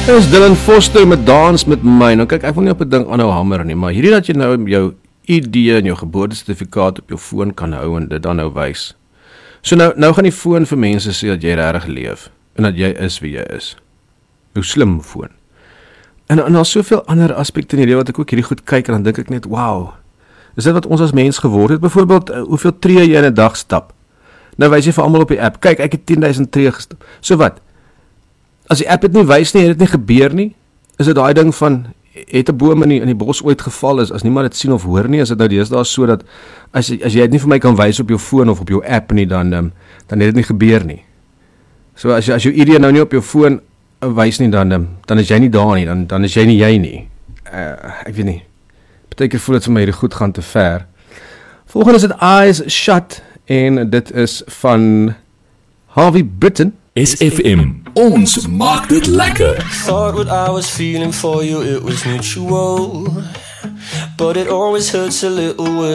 Dit is Dylan Foster met Dans met my. Nou kyk, ek wil nie op 'n ding aanhou hamer nie, maar hierdie dat jy nou jou ID en jou geboortesertifikaat op jou foon kan hou en dit dan nou wys. So nou gaan die foon vir mense sê dat jy regtig leef en dat jy is wie jy is. Jou slim foon. En daar's soveel ander aspekte in die lewe wat ek ook hierdie goed kyk en dan dink ek net, wow. Is dit wat ons as mens geword het? Byvoorbeeld, hoeveel tree jy in 'n dag stap? Nou wys jy vir almal op die app. Kyk, ek het 10.000 tree gestap. So wat? As die app dit nie wys nie, het dit nie gebeur nie. Is dit daai ding van het 'n boom in die bos ooit geval is as niemand dit sien of hoor nie? Is dit nou deesdae so dat as jy dit nie vir my kan wys op jou foon of op jou app nie, dan het dit nie gebeur nie. So as jou ID nou nie op jou foon wys nie, dan is jy nie daar nie, dan is jy nie jy nie. Ek weet nie. Partykeer voel dit vir my hierdie goed gaan te ver. Volgende is dit Eyes Shut en dit is van Harvey Britten. SFM, ons maak dit lekker. Thought what I was feeling for you, it was mutual, but it always hurts a little worse.